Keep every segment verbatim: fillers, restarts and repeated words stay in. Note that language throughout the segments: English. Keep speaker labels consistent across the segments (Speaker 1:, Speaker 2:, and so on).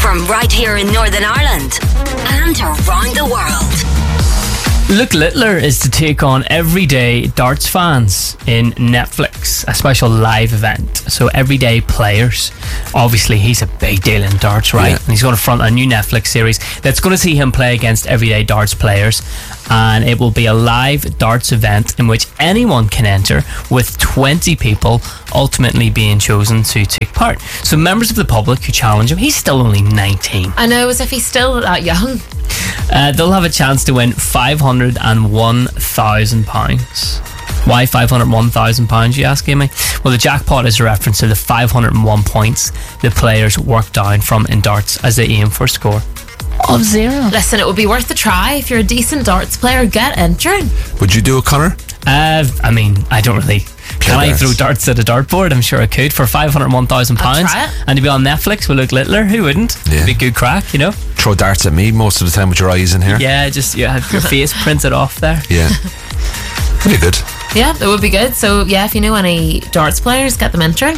Speaker 1: from right here in Northern Ireland and around the world.
Speaker 2: Luke Littler is to take on everyday darts fans in Netflix, a special live event. So everyday players, obviously he's a big deal in darts, right?
Speaker 3: Yeah.
Speaker 2: And he's going to front a new Netflix series that's going to see him play against everyday darts players. And it will be a live darts event in which anyone can enter, with twenty people ultimately being chosen to take part. So members of the public who challenge him, he's still only nineteen.
Speaker 4: I know, as if he's still that young.
Speaker 2: Uh, they'll have a chance to win five hundred one thousand pounds. Why five hundred one thousand pounds, you ask, Amy? Well, the jackpot is a reference to the five hundred one points the players work down from in darts as they aim for a score of zero.
Speaker 4: Listen, it would be worth a try. If you're a decent darts player, get entering.
Speaker 3: Would you do it, Connor?
Speaker 2: Uh, I mean, I don't really... Can I
Speaker 3: darts.
Speaker 2: throw darts at a dartboard? I'm sure I could for five hundred one thousand pounds.
Speaker 4: I'll try it.
Speaker 2: And to be on Netflix with Luke Littler, who wouldn't?
Speaker 3: Yeah.
Speaker 2: It'd be good crack, you know?
Speaker 3: Throw darts at me most of the time with your eyes in here.
Speaker 2: Yeah, just you have your face printed off there.
Speaker 3: Yeah. Pretty good.
Speaker 4: Yeah, that would be good. So, yeah, if you know any darts players, get them entering.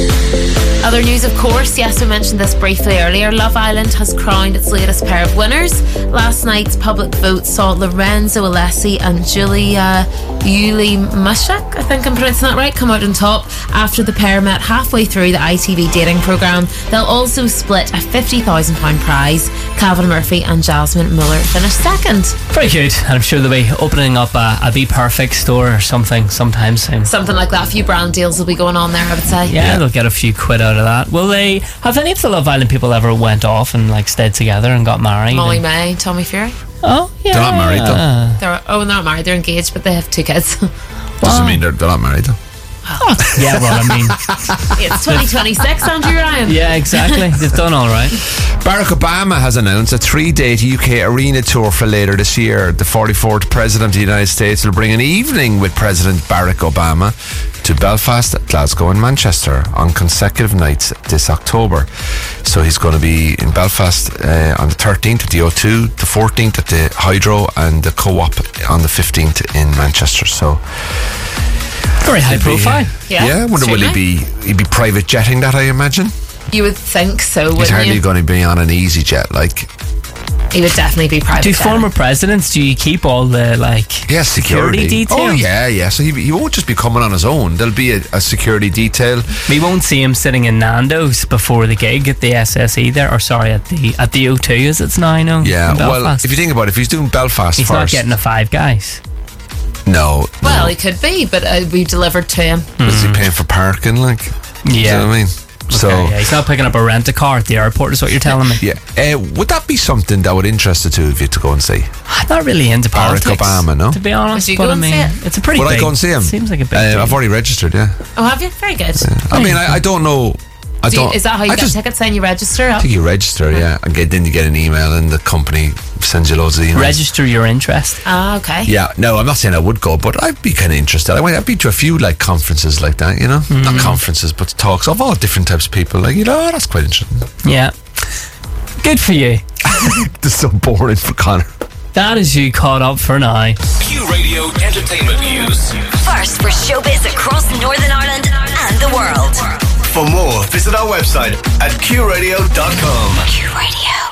Speaker 4: Other news, of course, yes, we mentioned this briefly earlier. Love Island has crowned its latest pair of winners. Last night's public vote saw Lorenzo Alessi and Julia Yuli Mushak, I think I'm pronouncing that right, come out on top after the pair met halfway through the I T V dating programme. They'll also split a fifty thousand pounds prize. Calvin Murphy and Jasmine Muller finished second.
Speaker 2: Very good. And I'm sure they'll be opening up a, a Be Perfect store or something sometime soon.
Speaker 4: Something like that. A few brand deals will be going on there, I would say.
Speaker 2: Yeah,
Speaker 3: Yeah.
Speaker 2: they'll get a few quid out of that. Will they? Have any of the Love Island people ever went off and like stayed together and got married?
Speaker 4: Molly
Speaker 2: and,
Speaker 4: May, Tommy Fury.
Speaker 2: oh, yeah.
Speaker 3: They're not married, though.
Speaker 4: They're, oh, they're not married. They're engaged, but they have two kids.
Speaker 3: Doesn't mean they're, they're not married, though.
Speaker 2: Yeah, well, I mean,
Speaker 4: It's twenty twenty-six, Andrew Ryan.
Speaker 2: yeah, exactly. They've done all right.
Speaker 3: Barack Obama has announced a three-date U K arena tour for later this year. The forty-fourth President of the United States will bring an evening with President Barack Obama to Belfast, Glasgow and Manchester on consecutive nights this October. So he's going to be in Belfast uh, on the thirteenth at the O two, the fourteenth at the Hydro and the Co-op on the fifteenth in Manchester. So
Speaker 2: Very high profile.
Speaker 4: Yeah,
Speaker 3: yeah, I wonder will he
Speaker 4: certainly.
Speaker 3: be he'd be private jetting that, I imagine.
Speaker 4: You would think so,
Speaker 3: He's
Speaker 4: wouldn't
Speaker 3: hardly
Speaker 4: you?
Speaker 3: going to be on an easy jet, like.
Speaker 4: He would definitely be private.
Speaker 2: Do
Speaker 4: jet.
Speaker 2: former presidents, do you keep all the like
Speaker 3: Yeah, security.
Speaker 2: details?
Speaker 3: Oh, yeah, yeah. So he, he won't just be coming on his own. There'll be a, a security detail.
Speaker 2: We won't see him sitting in Nando's before the gig at the S S E there, or sorry, at the at the O two as it's now known.
Speaker 3: Yeah,
Speaker 2: in
Speaker 3: well,
Speaker 2: Belfast.
Speaker 3: if you think about it, if he's doing Belfast
Speaker 2: he's
Speaker 3: first.
Speaker 2: not getting the Five Guys.
Speaker 3: No.
Speaker 4: Well,
Speaker 3: no.
Speaker 4: he could be, but uh, we delivered to him.
Speaker 3: Is he paying for parking, like? Do you
Speaker 2: Yeah.
Speaker 3: know what I mean? So,
Speaker 2: Okay, yeah, he's not picking up a rent-a-car at the airport, is what you're telling me.
Speaker 3: yeah. Uh, would that be something that would interest the two of you to go and see?
Speaker 2: I'm not really into
Speaker 3: Barack
Speaker 2: politics,
Speaker 3: Obama, no?
Speaker 2: to be honest.
Speaker 4: Would you
Speaker 2: but
Speaker 4: go
Speaker 2: I
Speaker 4: and
Speaker 2: mean,
Speaker 4: see it?
Speaker 2: it's a pretty
Speaker 3: Would
Speaker 2: big...
Speaker 3: I go and see him?
Speaker 2: Seems like a big
Speaker 3: Uh,
Speaker 2: deal.
Speaker 3: I've already registered, yeah.
Speaker 4: Oh, have you? Very good.
Speaker 3: I mean, I, I don't know. I
Speaker 4: Do you-
Speaker 3: don't.
Speaker 4: is that how you
Speaker 3: I
Speaker 4: get
Speaker 3: just
Speaker 4: tickets? Then you register?
Speaker 3: I think you register, yeah, and get, then you get an email, and the company sends you loads of emails.
Speaker 2: Register your interest.
Speaker 4: Ah, okay.
Speaker 3: Yeah, no, I'm not saying I would go, but I'd be kind of interested. I might, I've been to a few like conferences like that, you know,
Speaker 2: Mm-hmm.
Speaker 3: not conferences, but talks of all different types of people. Like, you know, oh, that's quite interesting.
Speaker 2: Yeah. Good for you.
Speaker 3: This is so boring for Connor.
Speaker 2: That is you caught up for now.
Speaker 5: Q Radio Entertainment News.
Speaker 1: First for showbiz across Northern Ireland and the world.
Speaker 5: For more, visit our website at q radio dot com.
Speaker 1: Q Radio.